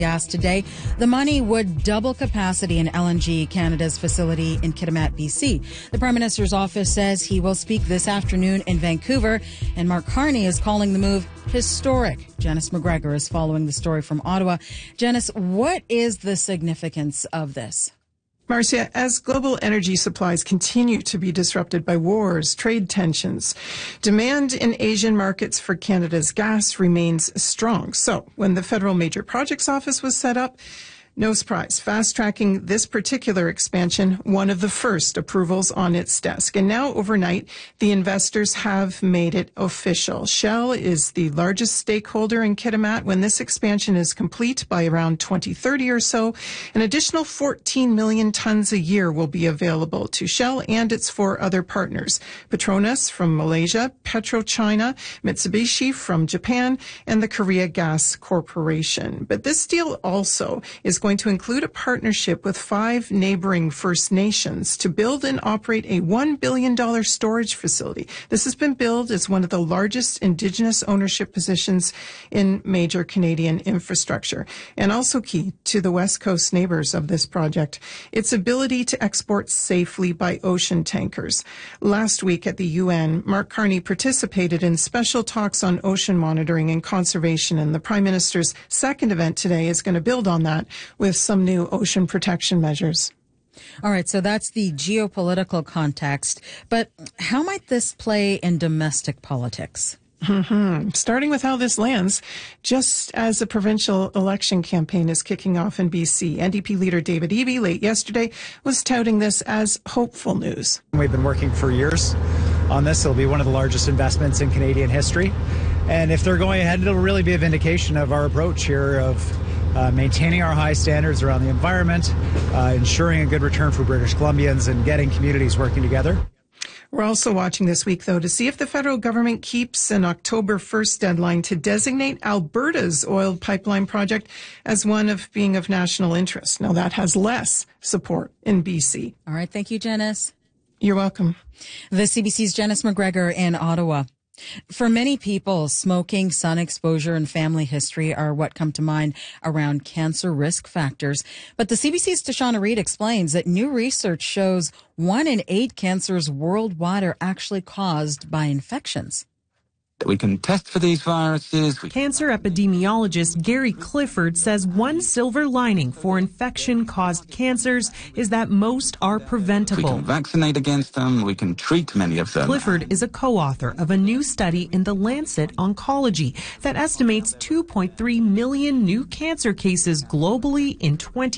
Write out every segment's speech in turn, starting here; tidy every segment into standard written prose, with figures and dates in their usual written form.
gas today. The money would double capacity in LNG Canada's facility in Kitimat, BC. The Prime Minister's office says he will speak this afternoon in Vancouver, and Mark Carney is calling the move historic. Janice McGregor is following the story from Ottawa. Janice, what is the significance of this? Marcia, as global energy supplies continue to be disrupted by wars, trade tensions, demand in Asian markets for Canada's gas remains strong. So when the Federal Major Projects Office was set up, no surprise, fast-tracking this particular expansion, one of the first approvals on its desk. And now, overnight, the investors have made it official. Shell is the largest stakeholder in Kitimat. When this expansion is complete by around 2030 or so, an additional 14 million tons a year will be available to Shell and its four other partners: Petronas from Malaysia, PetroChina, Mitsubishi from Japan, and the Korea Gas Corporation. But this deal also is going to include a partnership with 5 neighboring First Nations to build and operate a $1 billion storage facility. This has been billed as one of the largest Indigenous ownership positions in major Canadian infrastructure, and also key to the West Coast neighbors of this project, its ability to export safely by ocean tankers. Last week at the UN, Mark Carney participated in special talks on ocean monitoring and conservation, and the Prime Minister's second event today is going to build on that with some new ocean protection measures. All right, so that's the geopolitical context. But how might this play in domestic politics? Starting with how this lands, just as the provincial election campaign is kicking off in BC, NDP leader David Eby late yesterday was touting this as hopeful news. We've been working for years on this. It'll be one of the largest investments in Canadian history. And if they're going ahead, it'll really be a vindication of our approach here of maintaining our high standards around the environment, ensuring a good return for British Columbians, and getting communities working together. We're also watching this week, though, to see if the federal government keeps an October 1st deadline to designate Alberta's oil pipeline project as one of being of national interest. Now, that has less support in BC. All right. Thank you, Janice. You're welcome. The CBC's Janice McGregor in Ottawa. For many people, smoking, sun exposure, and family history are what come to mind around cancer risk factors. But the CBC's Tashana Reid explains that new research shows 1 in 8 cancers worldwide are actually caused by infections. We can test for these viruses. Cancer epidemiologist Gary Clifford says one silver lining for infection-caused cancers is that most are preventable. We can vaccinate against them. We can treat many of them. Clifford is a co-author of a new study in The Lancet Oncology that estimates 2.3 million new cancer cases globally in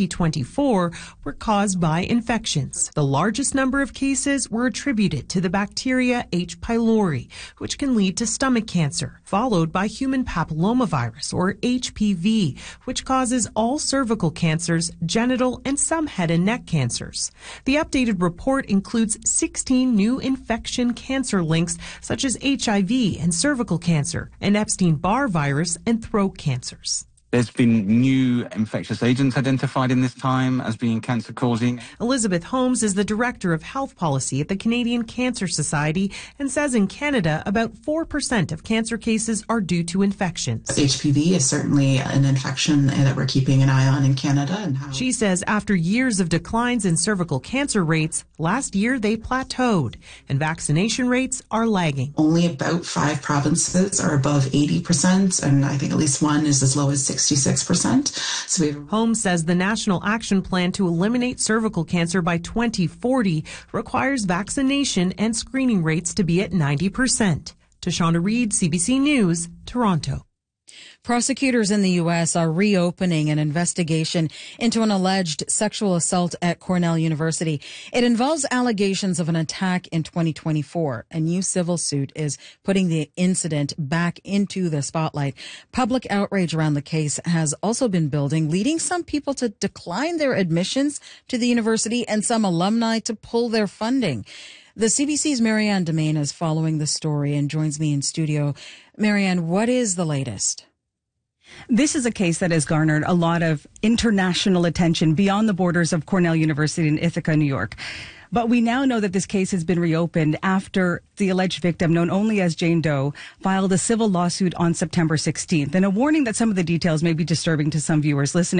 2024 were caused by infections. The largest number of cases were attributed to the bacteria H. pylori, which can lead to stomach cancer, followed by human papillomavirus, or HPV, which causes all cervical cancers, genital, and some head and neck cancers. The updated report includes 16 new infection cancer links, such as HIV and cervical cancer, and Epstein-Barr virus and throat cancers. There's been new infectious agents identified in this time as being cancer-causing. Elizabeth Holmes is the Director of Health Policy at the Canadian Cancer Society and says in Canada about 4% of cancer cases are due to infections. HPV is certainly an infection that we're keeping an eye on in Canada. She says after years of declines in cervical cancer rates, last year they plateaued and vaccination rates are lagging. Only about 5 provinces are above 80%, and I think at least one is as low as 66%. Holmes says the National Action Plan to eliminate cervical cancer by 2040 requires vaccination and screening rates to be at 90%. Tashana Reid, CBC News, Toronto. Prosecutors in the U.S. are reopening an investigation into an alleged sexual assault at Cornell University. It involves allegations of an attack in 2024. A new civil suit is putting the incident back into the spotlight. Public outrage around the case has also been building, leading some people to decline their admissions to the university and some alumni to pull their funding. The CBC's Marianne Demain is following the story and joins me in studio. Marianne, what is the latest? This is a case that has garnered a lot of international attention beyond the borders of Cornell University in Ithaca, New York. But we now know that this case has been reopened after the alleged victim, known only as Jane Doe, filed a civil lawsuit on September 16th. And a warning that some of the details may be disturbing to some viewers listening.